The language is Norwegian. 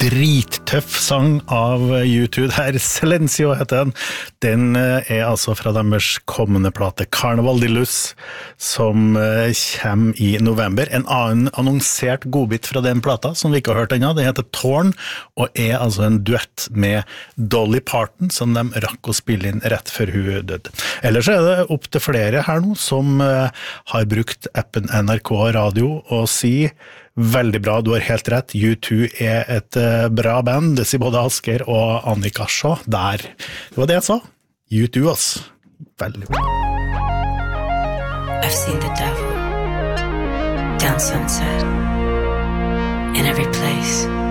drittøff sang av U2 der, Silencio heter den. Den altså fra deres kommende plate Carnival de Luz, som kommer i november. En annen annonsert godbit fra den plata, som vi ikke har hørt ennå, det heter Torn, og altså en duett med Dolly Parton, som de rakk å spille inn rett før hun døde. Ellers det opp til flere her nå, som har brukt appen NRK Radio og sier veldig bra, du har helt rett. U2 et bra band, det sier både Asker og Annika Shaw. Der, det var det jeg sa. U2, ass. Veldig bra. I've seen the devil down sunset in every place.